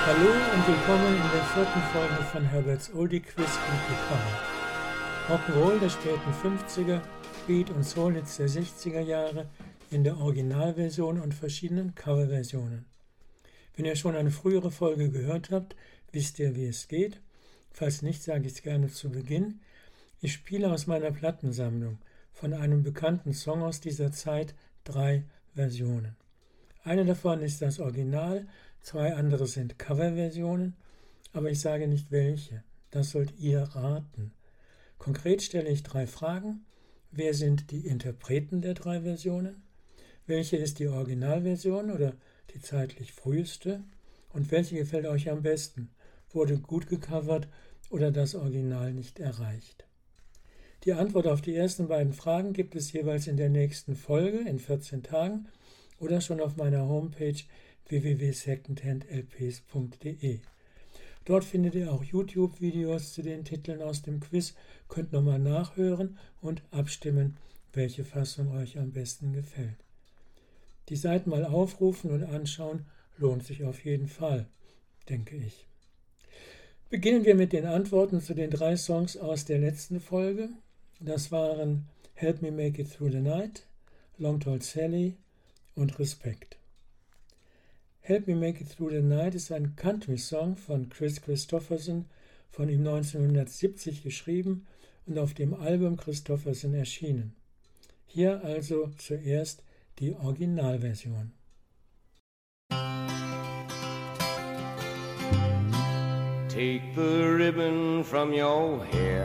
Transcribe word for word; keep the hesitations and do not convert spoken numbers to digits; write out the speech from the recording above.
Hallo und willkommen in der vierten Folge von Herberts Oldie Quiz gut gekommen. Rock'n'Roll der späten fünfziger, Beat und Soul-Hits der sechziger Jahre in der Originalversion und verschiedenen Coverversionen. Wenn ihr schon eine frühere Folge gehört habt, wisst ihr, wie es geht. Falls nicht, sage ich es gerne zu Beginn. Ich spiele aus meiner Plattensammlung von einem bekannten Song aus dieser Zeit drei Versionen. Eine davon ist das Original, zwei andere sind Coverversionen, aber ich sage nicht welche. Das sollt ihr raten. Konkret stelle ich drei Fragen. Wer sind die Interpreten der drei Versionen? Welche ist die Originalversion oder die zeitlich früheste? Und welche gefällt euch am besten? Wurde gut gecovert oder das Original nicht erreicht? Die Antwort auf die ersten beiden Fragen gibt es jeweils in der nächsten Folge in vierzehn Tagen oder schon auf meiner Homepage w w w punkt secondhand l p s punkt d e. Dort findet ihr auch YouTube-Videos zu den Titeln aus dem Quiz, könnt nochmal nachhören und abstimmen, welche Fassung euch am besten gefällt. Die Seiten mal aufrufen und anschauen lohnt sich auf jeden Fall, denke ich. Beginnen wir mit den Antworten zu den drei Songs aus der letzten Folge. Das waren Help Me Make It Through the Night, Long Tall Sally und Respekt. Help Me Make It Through the Night ist ein Country-Song von Kris Kristofferson, von ihm neunzehnhundertsiebzig geschrieben und auf dem Album Kristofferson erschienen. Hier also zuerst die Originalversion. Take the ribbon from your hair.